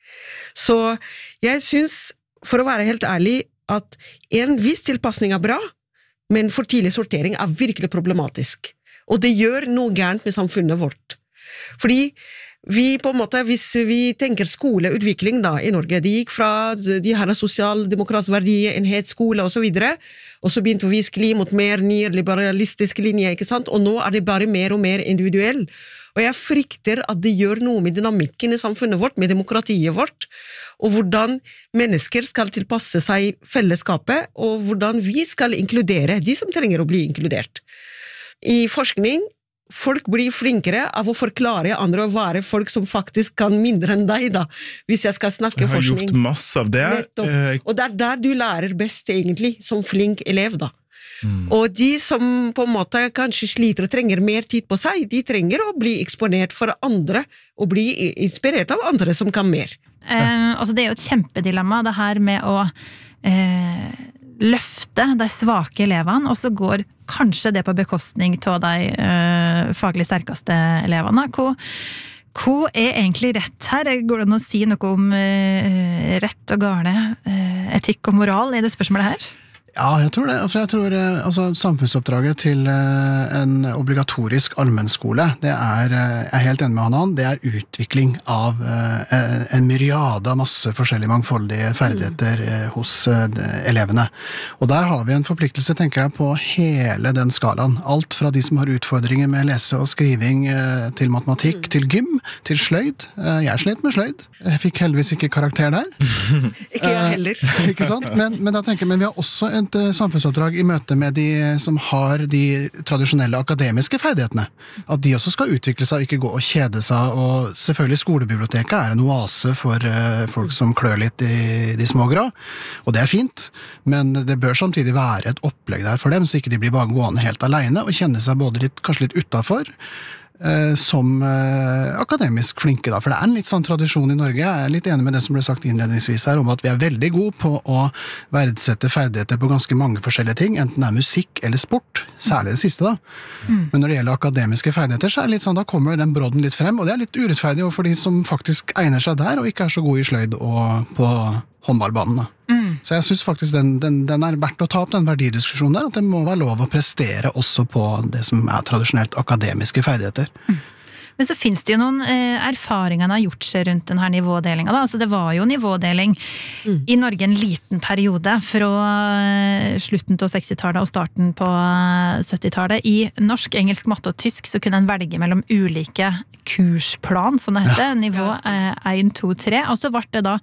Så jeg synes, for å være helt ærlig, at en viss tilpassning er bra, men for tidlig sortering er virkelig problematisk. Og det gjør noe gærent med samfunnet vårt. Fordi vi på en måte, hvis vi tenker skoleutvikling da i Norge, de gikk fra de her sosialdemokratiske verdier, enhetsskole og så videre, og så begynte vi skli mot mer nyliberalistisk linje, ikke sant? Og nå er det bare mer og mer individuell. Og jeg frykter at det gjør noe med dynamikken i samfunnet vårt, med demokratiet vårt, og hvordan mennesker skal tilpasse seg fellesskapet, og hvordan vi skal inkludere de som trenger å bli inkludert. I forskning, folk blir flinkere av å forklare andre og være folk som faktisk kan mindre enn deg da, hvis jeg skal snakke jeg har forskning. gjort masse av det. Nettopp. Og det er der du lærer best egentlig, som flink elev da. Mm. Og de som på en måte kanskje sliter og trenger mer tid på seg, de trenger å bli eksponert for andre, og bli inspirert av andre som kan mer. Eh, altså det er jo et kjempedilemma, det her med å eh, løfte de svake elevene, og så går kanskje det på bekostning av de uh, faglig sterkeste elevene. Hva, hva er egentlig rett her? Går det an å si noe om uh, rett og gale, uh, etikk og moral i det spørsmålet her? Ja, jeg tror det. Altså, jeg tror, altså, samfunnsoppdraget til en obligatorisk allmennskole, det er, jeg er helt enig med Hanan, det er utvikling av en myriade av masse forskjellige mangfoldige ferdigheter hos elevene. Og der har vi en forpliktelse, tenker jeg, på hele den skalaen. Alt fra de som har utfordringer med lese og skriving til matematikk, til gym, til sløyd. Jeg slet med sløyd. Jeg fikk heldigvis ikke karakter der. Ikke jeg heller. Ikke sant? Men, men, da tenker jeg, men vi har også et samfunnsoppdrag i møte med de som har de tradisjonelle akademiske ferdighetene. At de også skal utvikle seg og ikke gå og kjede seg, og selvfølgelig skolebiblioteket er en oase for uh, folk som klør litt i de små grå, og det er fint, men det bør samtidig være et opplegg der for dem, så ikke de blir bare gående helt alene og kjenne seg både litt, kanskje litt utenfor, Uh, som uh, akademisk flinke da, for det er en litt sånn tradisjon i Norge. Jeg er litt enig med det som ble sagt innledningsvis her, om at vi er veldig gode på å verdsette ferdigheter på ganske mange forskjellige ting, enten det er musikk eller sport, særlig det siste da. Mm. Men når det gjelder akademiske ferdigheter, så er det litt sånn, da kommer den brodden litt frem, og det er litt urettferdig for de som faktisk egner seg der, og ikke er så gode i sløyd og på håndballbanen da. Mm. Så jeg synes faktisk den, den, den er verdt å ta opp den verdidiskusjonen der, at det må være lov å prestere også på det som er tradisjonelt akademiske ferdigheter. Mm. Men så finnes det jo noen eh, erfaringer har gjort seg rundt denne nivådelingen da. Altså det var jo nivådeling mm. i Norge en liten periode fra eh, slutten til sekstitallet og starten på syttitallet. I norsk, engelsk, matte og tysk så kunne en velge mellom ulike kursplan, som det heter, ja. Nivå én, to, tre, og så ble det da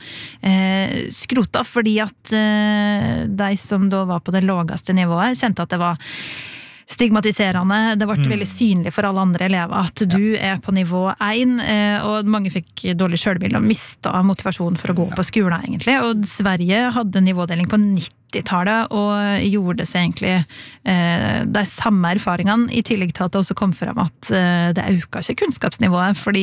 eh, skrota fordi at eh, de som da var på det laveste nivået kjente at det var stigmatiserende, det ble mm. veldig synlig for alle andre elever at du ja. Er på nivå én, og mange fikk dårlig selvbilde og mistet motivasjon for å gå ja. På skolen egentlig, og Sverige hadde nivådeling på nittitallet og gjorde seg egentlig eh, de samme erfaringene, i tillegg til at det også kom frem at eh, det øker ikke kunnskapsnivået, fordi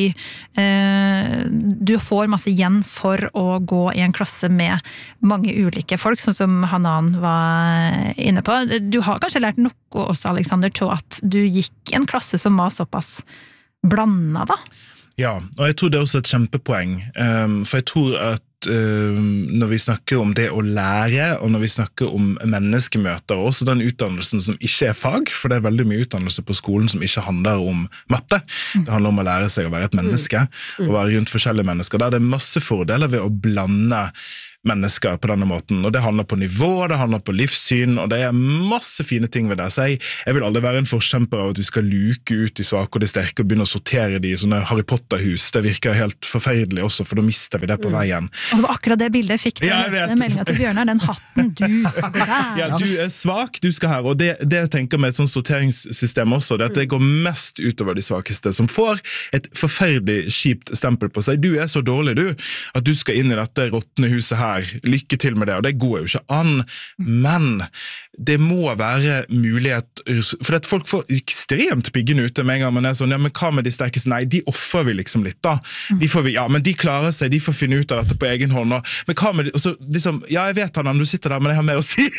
eh, du får masse igjen for å gå i en klasse med mange ulike folk, sånn som Hanan var inne på. Du har kanskje lært noe også, Alexander, til at du gikk i en klasse som var såpass blandet da? Ja, og jeg tror det er også et kjempepoeng, um, for jeg tror at uh, når vi snakker om det å lære, og når vi snakker om menneskemøter, og også den utdannelsen som ikke er fag, for det er veldig mye utdannelse på skolen som ikke handler om matte. Det handler om å lære seg å være et menneske, og være rundt forskjellige mennesker. Der er det masse fordeler ved å blande mennesker på denne måten, og det handler på nivå, det handler på livssyn, og det er masse fine ting ved det. Så jeg, jeg vil aldri være en forkjemper av at vi skal luke ut de svake og de sterke og begynne å sortere de i sånne Harry Potter-hus. Det virker helt forferdelig også, for da mister vi det på veien. Og det var akkurat det bildet jeg fikk. Ja, jeg vet. Meldingen til Bjørnar, den hatten du skal gå der. Ja, du er svak, du skal her, og det, det jeg tenker med et sånt sorteringssystem også, det er at det går mest utover de svakeste, som får et forferdelig kjipt stempel på seg. Du er så dårlig, du, at du skal inn i dette råttende huset her. Lykke til med det, og det går jo ikke an, men det må være mulighet, for at folk får ekstremt piggen ute med en gang, men er sånn, ja, men hva med de sterkeste? Nei, de offrer vi liksom litt da. De får vi, ja, men de klarer seg, de får finne ut av dette på egen hånd, og, men hva med de, og så liksom, ja, jeg vet han, du sitter der, men jeg har mer å si.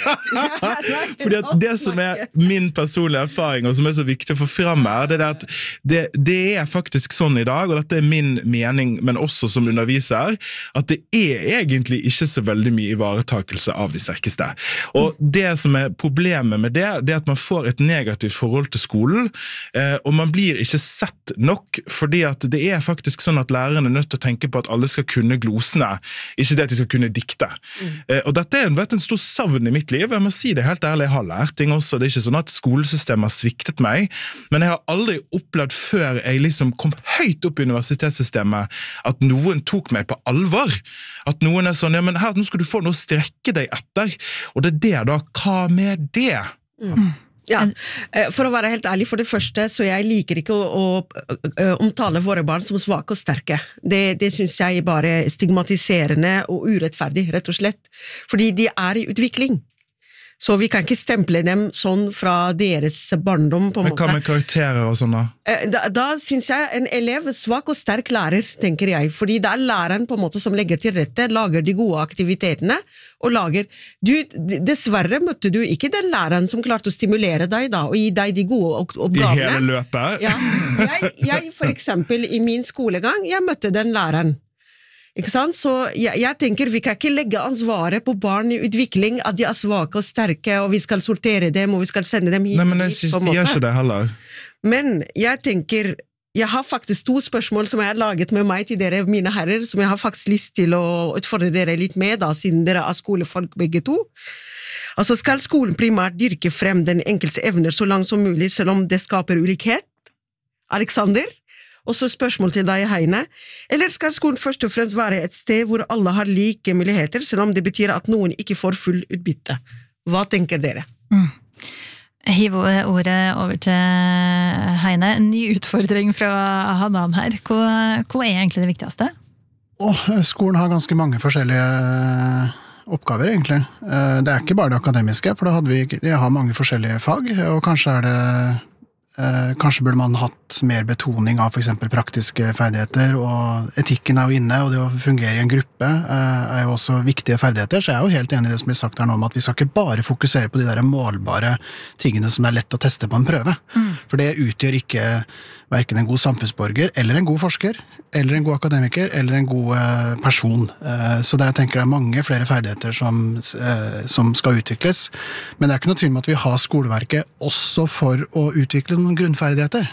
Fordi at det som er min personlige erfaring, og som er så viktig å få frem her, det er at det, det er faktisk sånn i dag, og dette er min mening, men også som underviser, at det er egentlig ikke ikke så veldig mye ivaretakelse av de sterkeste. Og det som er problemet med det, det er at man får et negativt forhold til skolen, eh, og man blir ikke sett nok, fordi at det er faktisk sånn at lærerne er nødt til å tenke på at alle skal kunne glosene, ikke det at de skal kunne dikte. Mm. Eh, og dette er en, vet, en stor savn i mitt liv, jeg må si det helt ærlig, jeg har lært ting også, det er ikke sånn at skolesystemet har sviktet meg, men jeg har aldri opplevd før jeg liksom kom høyt opp i universitetssystemet, at noen tok meg på alvor. At noen er sånn, ja, men her, nå skal du få noe å strekke deg etter. Og det er det da, hva med det? Mm. Ja, for å være helt ærlig, for det første, så jeg liker ikke å, å, å omtale våre barn som svake og sterke. Det, det synes jeg bare er stigmatiserende og urettferdig, rett og slett. Fordi de er i utvikling. Så vi kan ikke stemple dem sånn fra deres barndom på en måte. Men hva med karakterer og sånn da? Da, da synes jeg en elev svak og sterk lærer, tenker jeg. Fordi det er læreren på en måte som legger til rette, lager de gode aktivitetene, og lager... Du, dessverre møtte du ikke den læreren som klarte å stimulere deg da, og gi deg de gode oppgavene. I hele løpet? Ja. Jeg, jeg, for eksempel, i min skolegang, jeg møtte den læreren. Ikke sant? Så jeg, jeg tenker vi kan ikke legge ansvaret på barn i utvikling at de er svake og sterke, og vi skal sortere dem, og vi skal sende dem hit. Nei, men jeg synes de gjør ikke det heller. Men jeg tenker, jeg har faktisk to spørsmål som jeg har laget med meg til dere, mine herrer, som jeg har faktisk lyst til å utfordre dere litt med, da, siden dere er skolefolk begge to. Altså, skal skolen primært dyrke frem den enkelte evner så langt som mulig, selv om det skaper ulikhet? Alexander? Og så spørsmål til deg, Heine. Eller skal skolen først og fremst være et sted hvor alle har like muligheter, selv om det betyr at noen ikke får full utbytte? Hva tenker dere? Mm. Jeg hiver ordet over til Heine. En ny utfordring fra Hanan her. Hva, hva er egentlig det viktigste? Oh, skolen har ganske mange forskjellige oppgaver, egentlig. Det er ikke bare det akademiske, for da hadde vi, jeg har mange forskjellige fag, og kanskje er det Eh, kanskje burde man hatt mer betoning av for eksempel praktiske ferdigheter, og etikken er jo inne, og det å fungere i en gruppe eh, er jo også viktige ferdigheter, så jeg er jo helt enig i det som blir sagt her nå om at vi skal ikke bare fokusere på de der målbare tingene som er lett å teste på en prøve, mm. for det utgjør ikke hverken en god samfunnsborger, eller en god forsker, eller en god akademiker, eller en god eh, person. Eh, så det, jeg tenker det er mange flere ferdigheter som, eh, som skal utvikles, men det er ikke noe tvil om at vi har skoleverket også for å utvikle noen grunnferdigheter.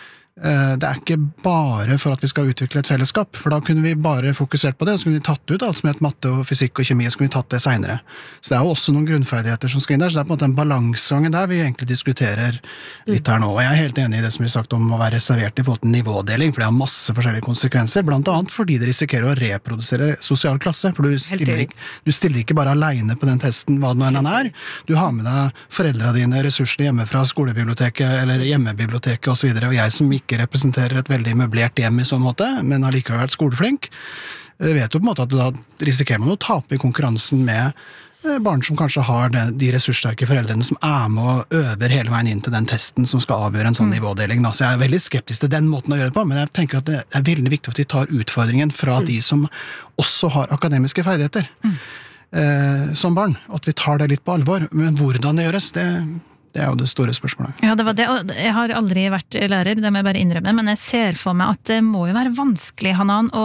Det er ikke bare for at vi skal utvikle et fellesskap, for da kunne vi bare fokusert på det, så kunne vi tatt ut alt som het matte og fysikk og kjemi, så kunne vi tatt det senere. Så det er jo også noen grunnferdigheter som skal inn der, så det er på en måte en balansegangen der vi egentlig diskuterer litt her nå. Og jeg er helt enig i det som vi har sagt om å være reservert i forhold til nivådeling, for det har masse forskjellige konsekvenser, blant annet fordi det risikerer å reprodusere sosial klasse, for du stiller, ikke, du stiller ikke bare alene på den testen hva det nå enn er, du har med deg foreldrene dine, ressursene hjemme fra skolebiblioteket eller hjemmebiblioteket og så videre, og jeg som ikke representerer et veldig møblert hjem i sånn måte, men har likevel vært skoleflink, vet jo på en måte at da risikerer man å tape i konkurransen med barn som kanskje har de ressurssterke foreldrene som er med og øver hele veien inn til den testen som skal avgjøre en sånn nivådeling. Så jeg er veldig skeptisk til den måten å gjøre det på, men jeg tenker at det er veldig viktig at vi tar utfordringen fra de som også har akademiske ferdigheter mm. eh, som barn, at vi tar det litt på alvor. Men hvordan det gjøres, det Det er jo det store spørsmålet. Ja, det var det, og jeg har aldri vært lærer, det må jeg bare innrømme, men jeg ser for meg at det må jo være vanskelig, Hanan, å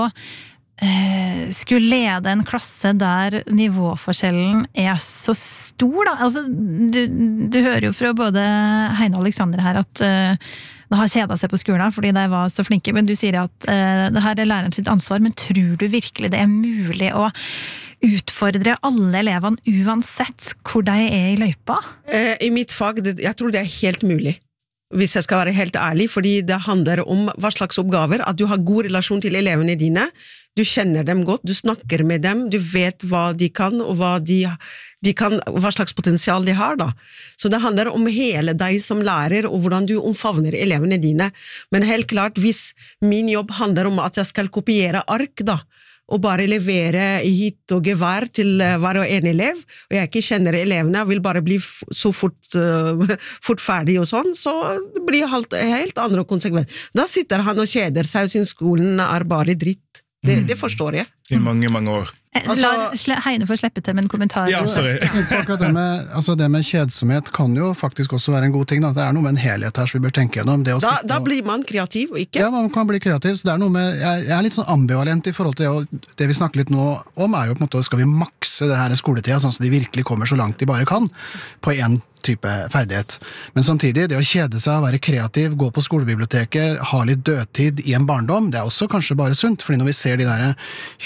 eh, skulle lede en klasse der nivåforskjellen er så stor, da. Altså, du, du hører jo fra både Heine og Alexander her at eh, det har kjedet seg på skolen fordi de var så flinke, men du sier at eh, det her er læreren sitt ansvar, men tror du virkelig det er mulig å utfordre alle elevene uansett hvor de er i løypa? I mitt fag, jeg tror det er helt mulig. Hvis jeg skal være helt ærlig, fordi det handler om hva slags oppgaver, at du har god relasjon til elevene dine, du kjenner dem godt, du snakker med dem, du vet hva de kan, og hva, de, de kan, hva slags potensial de har da. Så det handler om hele deg som lærer, og hvordan du omfavner elevene dine. Men helt klart, hvis min jobb handler om at jeg skal kopiere ark da, og bare levere hit og gevær til hver og en elev, og jeg ikke kjenner elevene, jeg vil bare bli så fort, uh, fort ferdig og sånn, så det blir helt, helt andre konsekvenser. Da sitter han og kjeder seg, og sin skolen er bare dritt. Det, det forstår jeg. I mange, mange år. Altså, La Heine få slippe til med en kommentar. Ja, sorry. Akkurat det med, altså det med kjedsomhet kan jo faktisk også være en god ting. Da. Det er noe med en helhet her som vi bør tenke gjennom. Det å da, sitte da og- blir man kreativ, og ikke? Ja, man kan bli kreativ. Så det er noe med, jeg, jeg er litt sånn ambivalent i forhold til det, og det vi snakker litt nå om, er jo på en måte, skal vi makse det her skoletida, sånn at de virkelig kommer så langt de bare kan, på en type ferdighet. Men samtidig, det å kjede seg, være kreativ, gå på skolebiblioteket, ha litt dødtid i en barndom, det er også kanskje bare sunt, fordi når vi ser de der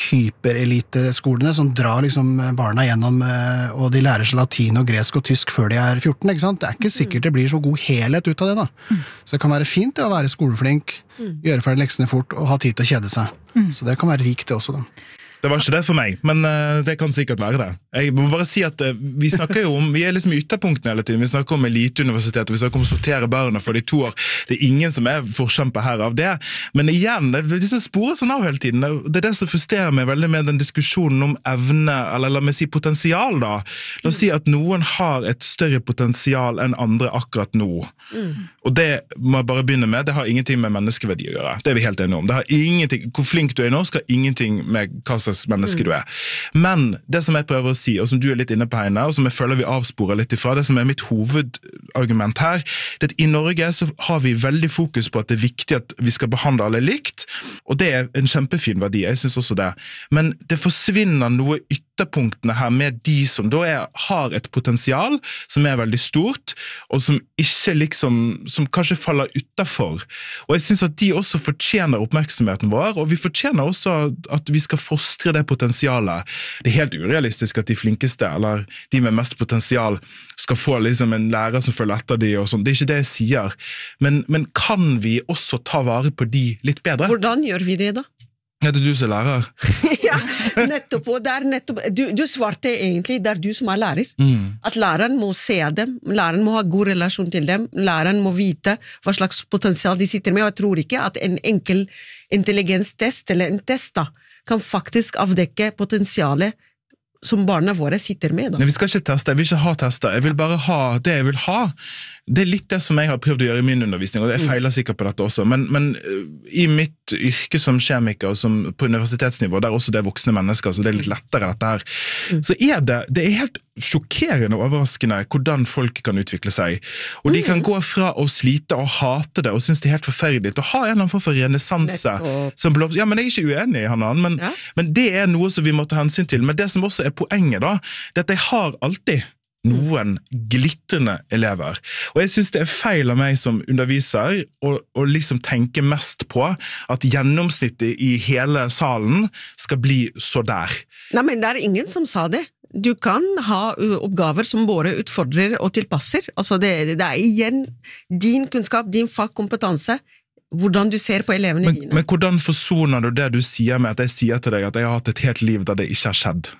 hypereliteskolene som drar liksom barna gjennom, og de lærer seg latin og gresk og tysk før de er fjorten, ikke sant? Det er ikke sikkert det blir så god helhet ut av det da. Så det kan være fint det å være skoleflink, gjøre ferdig leksene fort og ha tid til å kjede seg. Så det kan være rikt det også da. Det var ikke det for meg, men uh, det kan sikkert være det. Jeg må bare si at uh, vi snakker jo om, vi er liksom i ytterpunktene hele tiden, vi snakker om eliteuniversitet, vi snakker om å sortere barna for de to år. Det er ingen som er forkjemper her av det. Men igjen, det er disse sporer sånn av hele tiden. Det er det som frustrerer meg veldig med den diskusjonen om evne, eller la meg si potensial da. La oss si at noen har et større potensial enn andre akkurat nå. Mm. Og det må jeg bare begynne med, det har ingenting med menneskeverdi å gjøre. Det er vi helt enige om. Det har ingenting, hvor flink du er nå skal ingenting med hva slags menneske du er. Men det som jeg prøver å si, og som du er litt inne på Heine, og som jeg føler vi avsporer litt ifra, det som er mitt hovedargument her, det er at i Norge så har vi veldig fokus på at det er viktig at vi skal behandle alle likt, og det er en kjempefin verdi, jeg synes også det. Men det forsvinner noe ytterpunktene her med de som da er, har et potensial som er veldig stort, og som ikke liksom, som kanskje faller utenfor. Og jeg synes at de også fortjener oppmerksomheten vår, og vi fortjener også at vi skal fostre det potensialet. Det er helt urealistisk at de flinkeste, eller de med mest potensial, skal få liksom en lærer som følger etter de og sånn. Det er ikke det jeg sier. Men, men kan vi også ta vare på de litt bedre? Hvordan gjør vi det da? Er det du som er lærer? Ja, nettopp, og det er nettopp, du, du svarte egentlig, det er du som er lærer. Mm. At læreren må se dem, læreren må ha god relasjon til dem, læreren må vite hva slags potensial de sitter med, og jeg tror ikke at en enkel intelligenstest eller en test da, kan faktisk avdekke potensialet som barna våre sitter med. Da. Nei, vi skal ikke teste, jeg vil ikke ha tester, jeg vil bare ha det jeg vil ha. Det er litt det som jeg har prøvd å gjøre i min undervisning, og jeg feiler sikkert på dette også, men, men i mitt yrke som kjemiker, som på universitetsnivå, der også det er voksne mennesker, så det er litt lettere dette her, mm. så er det, det er helt sjokkerende og overraskende hvordan folk kan utvikle seg, og de kan gå fra å slite og hate det, og synes det er helt forferdelig, og ha en eller annen form for renessanse, som blå, ja, men jeg er ikke uenig i han annen, men, ja. men det er noe som vi må ta hensyn til, men det som også er poenget da, det er at jeg har alltid noen glitrende elever. Og jeg synes det er feil av meg som underviser å, å liksom tenke mest på at gjennomsnittet i hele salen skal bli så der. Nei, men det er ingen som sa det. Du kan ha oppgaver som både utfordrer og tilpasser. Altså det, det er igjen din kunnskap, din fagkompetanse, hvordan du ser på elevene men, dine. Men hvordan forsoner du det du sier med at jeg sier til deg at jeg har hatt et helt liv der det ikke har skjedd?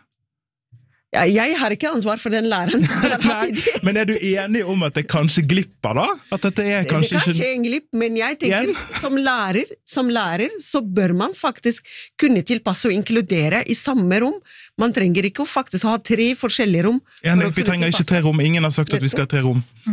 Ja, jeg har ikke ansvar for den læreren som har hatt idé. Men er du enig om at det kanskje glipper da? At dette er kanskje det kan ikke... skje en glipp, men jeg tenker yes. som, lærer, som lærer så bør man faktisk kunne tilpasse og inkludere i samme rom. Man trenger ikke å faktisk ha tre forskjellige rom. Ja, nei, vi trenger ikke tre rom. Ingen har sagt at vi skal ha tre rom. Mm.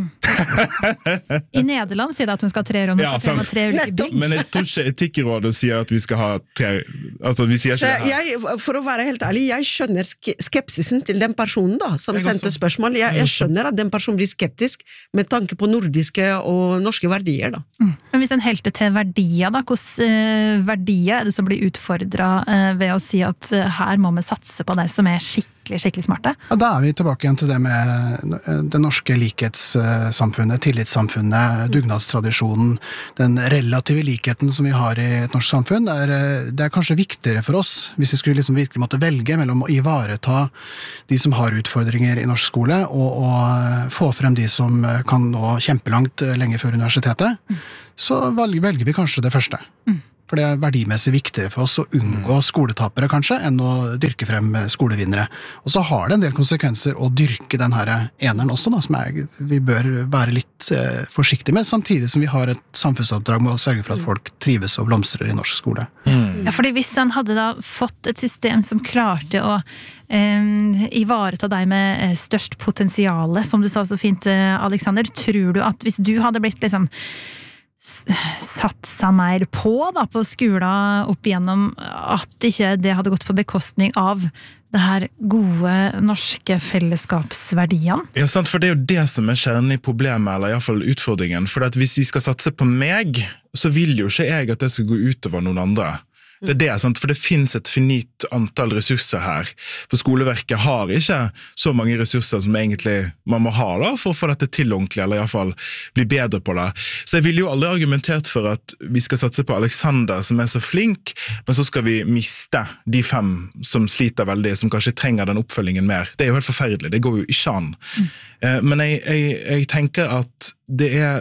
I Nederland sier det at vi skal ha tre rom. Ja, sant. Tre men jeg tror ikke Etikkrådet sier at vi skal ha tre... Altså, vi sier ikke det her. Jeg, for å være helt ærlig, jeg skjønner skepsisen til den personen da, som sendte spørsmål. Jeg, jeg skjønner at den personen blir skeptisk med tanke på nordiske og norske verdier da. Mm. Men hvis en helte til verdier da, hvordan uh, verdier er det som blir utfordret uh, ved å si at uh, her må vi satse på det som er skikkelig, skikkelig smarte? Ja, da er vi tilbake igjen til det med det norske likhetssamfunnet, tillitssamfunnet, dugnadstradisjonen, den relative likheten som vi har i et norsk samfunn. Det er, det er kanskje viktigere for oss, hvis vi skulle liksom virkelig måtte velge mellom å ivareta de som har utfordringer i norsk skole, og, og få frem de som kan nå kjempelangt lenge før universitetet, mm. så velger vi kanskje det første. Mm. For det er verdimessig viktigere for oss å unngå skoletapere kanskje, enn å dyrke frem skolevinnere. Og så har det en del konsekvenser å dyrke den her eneren også, da, som er, vi bør være litt eh, forsiktige med, samtidig som vi har et samfunnsoppdrag med å sørge for at folk trives og blomstrer i norsk skole. Mm. Ja, fordi hvis han hadde da fått et system som klarte å eh, ivareta deg med størst potensiale, som du sa så fint, Alexander, tror du at hvis du hadde blitt liksom satsa mer på da, på skolen opp igjennom at ikke det hadde gått på bekostning av det her gode norske fellesskapsverdiene. Ja, sant, for det er jo det som er kjernen i problemet, eller i hvert fall utfordringen. For at hvis vi skal satse på meg, så vil jo ikke jeg at det skal gå utover noen andre. Det er det, sant? For det finnes et finit antall ressurser her. For skoleverket har ikke så mange ressurser som egentlig man må ha da, for å få dette til ordentlig, eller i hvert fall bli bedre på det. Så jeg vil jo aldri argumentert for at vi skal satse på Alexander, som er så flink, men så skal vi miste de fem som sliter veldig, som kanskje trenger den oppfølgingen mer. Det er jo helt forferdelig, det går jo ikke an. Mm. Men jeg, jeg, jeg tenker at det er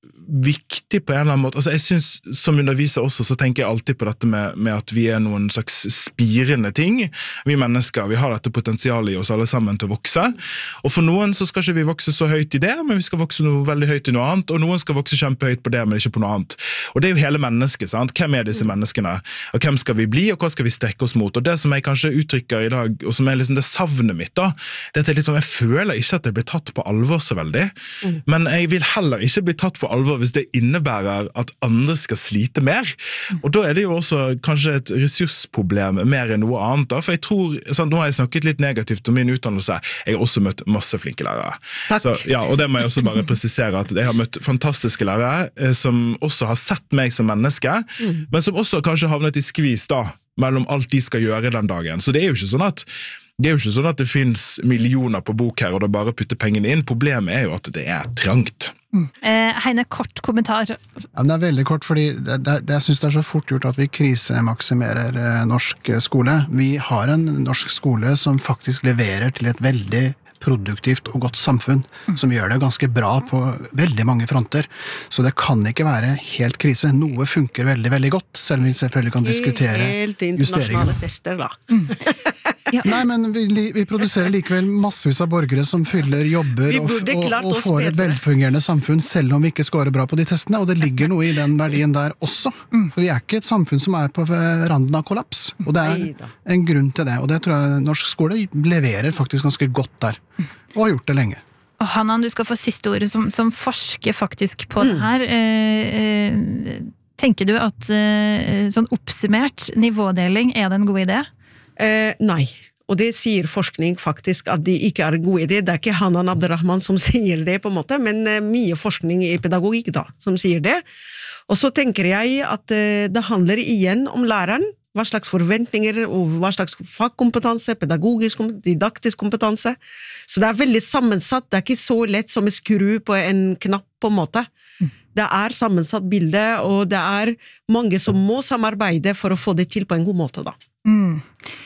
viktig på en eller annen måte. Altså jeg synes, som underviser også, så tenker jeg alltid på dette med, med at vi er noen slags spirende ting. Vi mennesker, vi har dette potensialet i oss alle sammen til å vokse. Og for noen så skal ikke vi vokse så høyt i det, men vi skal vokse noe veldig høyt i noe annet, og noen skal vokse kjempehøyt på det, men ikke på noe annet. Og det er jo hele mennesket, sant? Hvem er disse menneskene? Og hvem skal vi bli, og hva skal vi strekke oss mot? Og det som jeg kanskje uttrykker i dag, og som er liksom det savnet mitt da, det er at jeg, liksom, jeg føler ikke at jeg blir tatt på alvor så veldig, men jeg vil heller ikke bli tatt på alvor hvis det innebærer at andre skal slite mer. Og da er det jo også kanskje et ressursproblem mer enn noe annet da, for jeg tror, sånn, nå har jeg snakket litt negativt om min utdannelse, jeg har også møtt masse flinke lærere. Takk. Så, ja, og det må jeg også bare presisere at jeg har møtt fantastiske lærere eh, som også har sett meg som menneske, mm. men som også kanskje havnet i skvis da, mellom alt de skal gjøre den dagen. Så det er jo ikke sånn at Det er jo ikke sånn at det finnes millioner på bok her, og da bare putter pengene inn. Problemet er jo at det er trangt. Mm. Eh, Heine, kort kommentar. Ja, det er veldig kort, fordi det, det, det, jeg synes det er så fort gjort at vi krisemaksimerer eh, norsk skole. Vi har en norsk skole som faktisk leverer til et veldig produktivt og godt samfunn, mm. som gjør det ganske bra på veldig mange fronter. Så det kan ikke være helt krise. Noe funker veldig, veldig godt, selv om vi selvfølgelig kan diskutere helt internasjonale tester da. Mm. ja. Nei, men vi, vi produserer likevel massevis av borgere som fyller jobber og, og, og får et velfungerende samfunn, selv om vi ikke scorer bra på de testene, og det ligger noe i den verdien der også. Mm. For vi er ikke et samfunn som er på randen av kollaps, og det er en grunn til det, og det tror jeg norsk skole leverer faktisk ganske godt der. Og har gjort det lenge. Og Hanan, du skal få siste ordet som, som forsker faktisk på mm. det her. Eh, eh, tenker du at eh, sånn oppsummert nivådeling, er det en god idé? Eh, nei. Og det sier forskning faktisk at det ikke er en god idé. Det er ikke Hanan Abderrahman som sier det på en måte, men eh, mye forskning i pedagogikk da, som sier det. Og så tenker jeg at eh, det handler igjen om læreren, hva slags forventninger, og hva slags fagkompetanse, pedagogisk, didaktisk kompetanse. Så det er veldig sammensatt, det er ikke så lett som å skru på en knapp på en måte. Det er sammensatt bilde, og det er mange som må samarbeide for å få det til på en god måte da. Mm.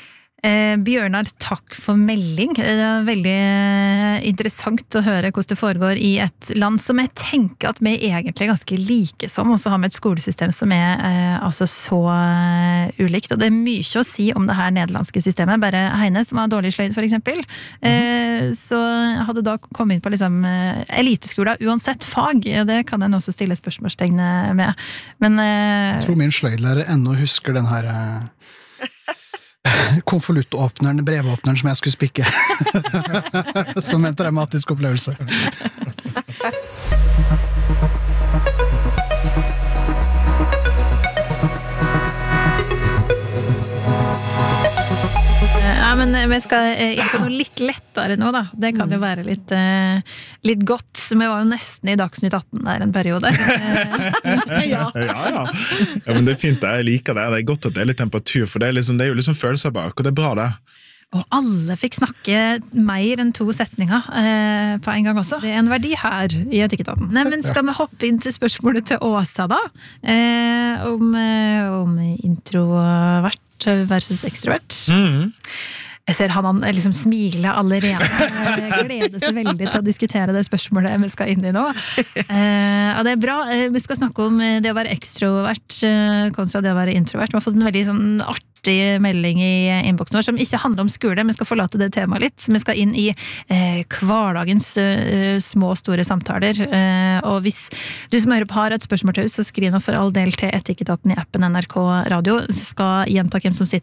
Eh, Bjørnar, takk for melding. Det er veldig interessant å høre hvordan det foregår i et land som jeg tenker at vi egentlig er ganske like som, og så har vi et skolesystem som er eh, altså så uh, ulikt, og det er mye å si om det her nederlandske systemet. Bare Heine, som har dårlig sløyd for eksempel, eh, så hadde da kommet inn på liksom, uh, eliteskolen uansett fag. Det kan en også stille spørsmålstegn med. Men, uh, jeg tror min sløydlærer ennå husker den her uh... konvoluttåpneren, brevåpneren som jeg skulle spikke som en traumatisk opplevelse. Ja, men vi skal inn på noe litt lettere nå da. Det kan jo være litt, litt godt. Vi var jo nesten i Dagsnytt atten der en periode. ja. ja, ja. Ja, men det er fint, jeg liker det. Det er godt at det er litt temperatur, for det er, liksom, det er jo liksom følelser bak, og det er bra det. Og alle fikk snakke mer enn to setninger eh, på en gang også. Det er en verdi her i Etikketaten. Nei, men skal vi hoppe inn til spørsmålet til Åsa da? Eh, om, om introvert versus ekstrovert. Mm. Jeg ser han liksom smiler allerede. Jeg gleder seg veldig til å diskutere det spørsmålet vi skal inn i nå. Eh, og det er bra. Vi skal snakke om det å være ekstrovert kontra det å være introvert. Vi har fått en veldig sånn artig melding i innboksen vår som ikke handler om skole. Vi skal forlate det temaet litt. Vi skal inn i eh, hverdagens eh, små og store samtaler. Eh, og hvis du som hører på har et spørsmål til oss, så skriv nå for all del til Etikketaten i appen N R K Radio. Skal gjenta hvem som sitter